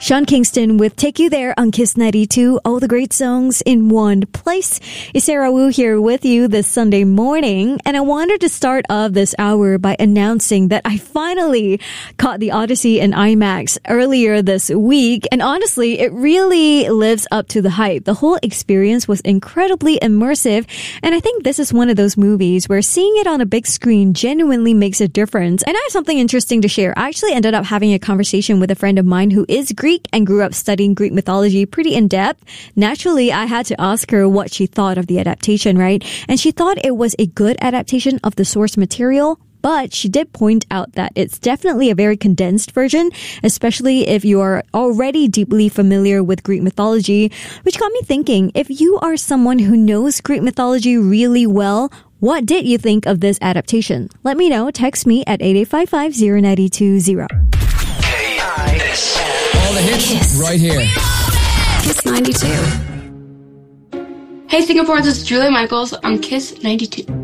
Sean Kingston with Take You There on Kiss 92. All the great songs in one place. It's Sarah Wu here with you this Sunday morning. And I wanted to start off this hour by announcing that I finally caught the Odyssey in IMAX earlier this week. And honestly, it really lives up to the hype. The whole experience was incredibly immersive. And I think this is one of those movies where seeing it on a big screen genuinely makes a difference. And I have something interesting to share. I actually ended up having a conversation with a friend of mine who is Greek and grew up studying Greek mythology pretty in depth. Naturally, I had to ask her what she thought of the adaptation, right? And she thought it was a good adaptation of the source material. But she did point out that it's definitely a very condensed version, especially if you are already deeply familiar with Greek mythology, which got me thinking, if you are someone who knows Greek mythology really well, what did you think of this adaptation? Let me know. Text me at 8855-0920. All the hits Kiss. Right here. Kiss 92. Hey Singapore, this is Julia Michaels on Kiss 92.